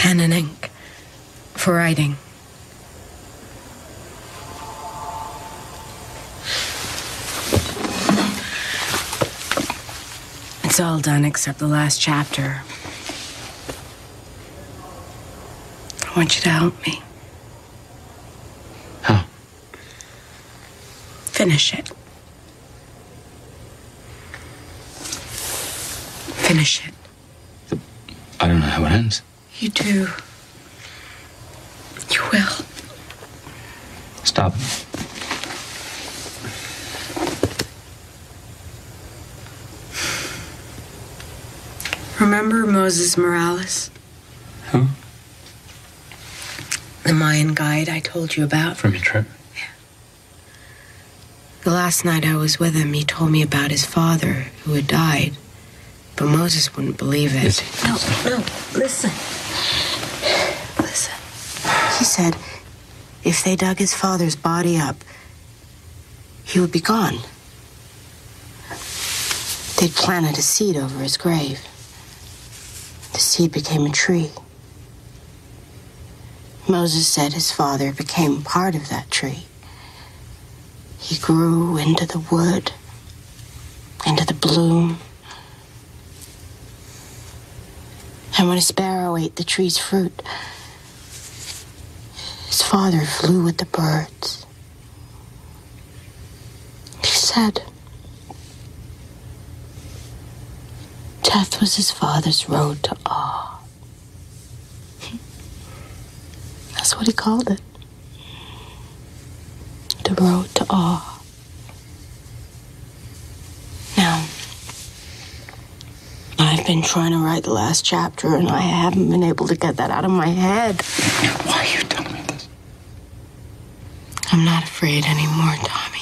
pen and ink for writing. It's all done except the last chapter. I want you to help me. How? Finish it. Finish it. I don't know how it ends. You do. You will. Stop. Remember Moses Morales? Who? The Mayan guide I told you about? From your trip? Yeah. The last night I was with him, he told me about his father who had died. But Moses wouldn't believe it. Is he? No, listen. Listen. He said if they dug his father's body up, he would be gone. They'd planted a seed over his grave. The seed became a tree. Moses said his father became part of that tree. He grew into the wood, into the bloom. And when a sparrow ate the tree's fruit, his father flew with the birds. He said death was his father's road to awe. That's what he called it. The road to awe. Now, I've been trying to write the last chapter, and I haven't been able to get that out of my head. Why are you telling me this? I'm not afraid anymore, Tommy.